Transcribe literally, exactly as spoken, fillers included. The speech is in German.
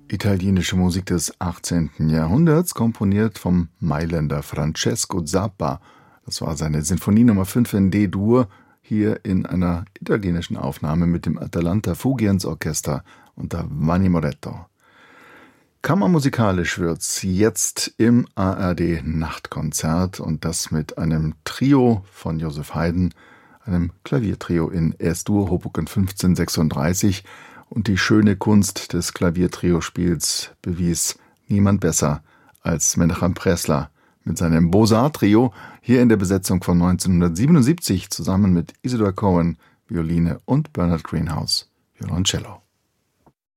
Italienische Musik des achtzehnten Jahrhunderts, komponiert vom Mailänder Francesco Zappa. Das war seine Sinfonie Nummer fünf in D-Dur, hier in einer italienischen Aufnahme mit dem Atalanta Fugiens Orchester unter Vanni Moretto. Kammermusikalisch wird's jetzt im A R D-Nachtkonzert, und das mit einem Trio von Joseph Haydn, einem Klaviertrio in S-Dur, Hoboken fünfzehn sechsunddreißig. Und die schöne Kunst des Klaviertrio-Spiels bewies niemand besser als Menachem Pressler mit seinem Beaux-Arts-Trio, hier in der Besetzung von neunzehnhundertsiebenundsiebzig, zusammen mit Isidor Cohen, Violine, und Bernard Greenhouse, Violoncello.